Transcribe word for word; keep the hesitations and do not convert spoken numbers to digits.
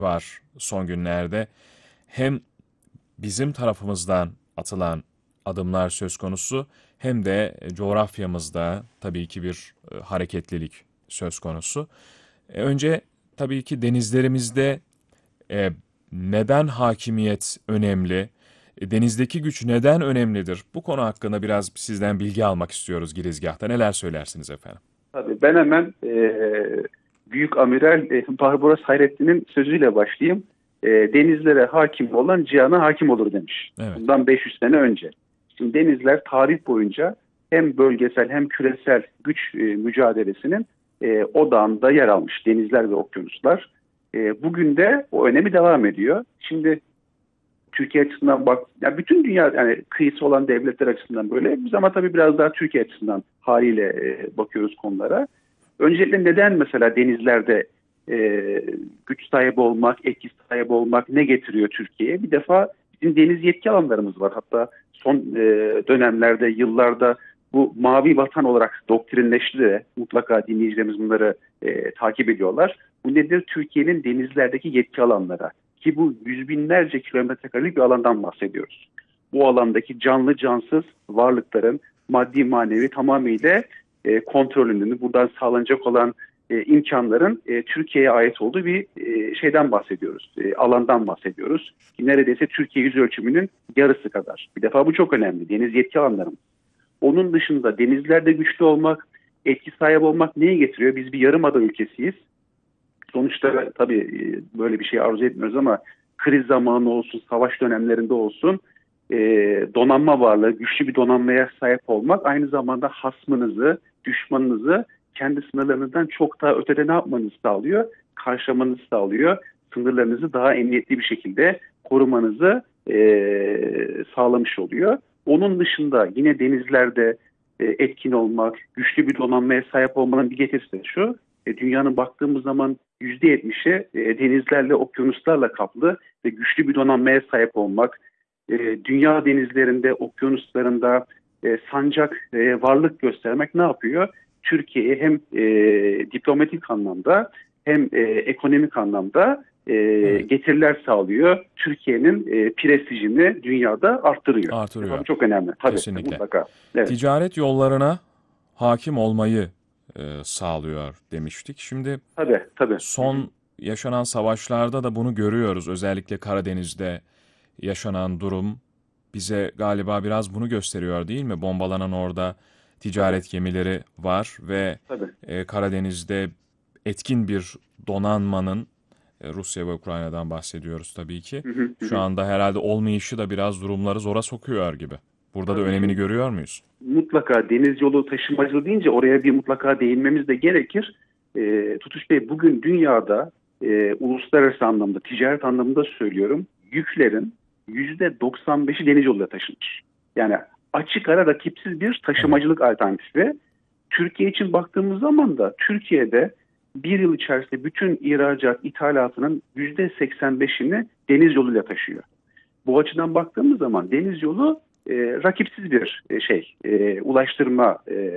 var son günlerde. Hem bizim tarafımızdan atılan adımlar söz konusu hem de coğrafyamızda tabii ki bir e, hareketlilik söz konusu. E, önce tabii ki denizlerimizde e, neden hakimiyet önemli? E, denizdeki güç neden önemlidir? Bu konu hakkında biraz sizden bilgi almak istiyoruz girizgahta. Neler söylersiniz efendim? Tabii ben hemen e, Büyük Amiral e, Barbaros Hayrettin'in sözüyle başlayayım. E, denizlere hakim olan cihana hakim olur demiş. Evet, Bundan beş yüz sene önce. Şimdi denizler tarih boyunca hem bölgesel hem küresel güç e, mücadelesinin e, odağında yer almış denizler ve okyanuslar. E, bugün de o önemi devam ediyor. Şimdi Türkiye açısından bak, ya bütün dünya yani kıyısı olan devletler açısından böyle. Biz ama tabii biraz daha Türkiye açısından haliyle e, bakıyoruz konulara. Öncelikle neden mesela denizlerde e, güç sahibi olmak, etki sahibi olmak ne getiriyor Türkiye'ye? Bir defa bizim deniz yetki alanlarımız var. Hatta son e, dönemlerde, yıllarda bu mavi vatan olarak doktrinleşti de mutlaka dinleyicilerimiz bunları e, takip ediyorlar. Bu nedir? Türkiye'nin denizlerdeki yetki alanları. Ki bu yüz binlerce kilometre karelik bir alandan bahsediyoruz. Bu alandaki canlı cansız varlıkların maddi manevi tamamıyla e, kontrolünün, buradan sağlanacak olan e, imkanların e, Türkiye'ye ait olduğu bir e, şeyden bahsediyoruz. E, alandan bahsediyoruz. Ki neredeyse Türkiye yüz ölçümünün yarısı kadar. Bir defa bu çok önemli. Deniz yetki alanlarımız. Onun dışında denizlerde güçlü olmak, etki sahibi olmak neyi getiriyor? Biz bir yarımada ülkesiyiz. Sonuçta tabii e, böyle bir şey arzu etmiyoruz ama kriz zamanı olsun, savaş dönemlerinde olsun e, donanma varlığı, güçlü bir donanmaya sahip olmak aynı zamanda hasmınızı, düşmanınızı kendi sınırlarınızdan çok daha ötede ne yapmanızı sağlıyor? Karşılamanızı sağlıyor. Sınırlarınızı daha emniyetli bir şekilde korumanızı e, sağlamış oluyor. Onun dışında yine denizlerde e, etkin olmak, güçlü bir donanmaya sahip olmanın bir getirisi de şu. E, dünyanın baktığımız zaman yüzde yetmişi e, denizlerle, okyanuslarla kaplı ve güçlü bir donanmaya sahip olmak, e, dünya denizlerinde, okyanuslarında e, sancak, e, varlık göstermek ne yapıyor? Türkiye'ye hem e, diplomatik anlamda hem e, ekonomik anlamda e, evet. getiriler sağlıyor. Türkiye'nin e, prestijini dünyada arttırıyor. Artırıyor. Bu çok önemli. Tabii, Kesinlikle. mutlaka. Evet, Ticaret yollarına hakim olmayı e, sağlıyor demiştik. Şimdi tabii, tabii. Hı hı. son yaşanan savaşlarda da bunu görüyoruz. Özellikle Karadeniz'de yaşanan durum bize galiba biraz bunu gösteriyor değil mi? Bombalanan orada Tabii, ticaret gemileri var ve tabii. e, Karadeniz'de etkin bir donanmanın e, Rusya ve Ukrayna'dan bahsediyoruz tabii ki. Hı hı, hı Şu hı. anda herhalde olmayışı da biraz durumları zora sokuyor gibi. Burada da Tabii önemini şimdi görüyor muyuz? mutlaka deniz yolu taşımacılığı deyince oraya bir mutlaka değinmemiz de gerekir. E, Tutuş Bey, bugün dünyada e, uluslararası anlamda, ticaret anlamında söylüyorum, yüklerin yüzde doksan beşi deniz yoluyla taşınır. Yani açık ara rakipsiz bir Evet. taşımacılık alternatifi. Türkiye için baktığımız zaman da Türkiye'de bir yıl içerisinde bütün ihracat, ithalatının yüzde seksen beşini deniz yoluyla taşıyor. Bu açıdan baktığımız zaman deniz yolu e, rakipsiz bir e, şey, e, ulaştırma e,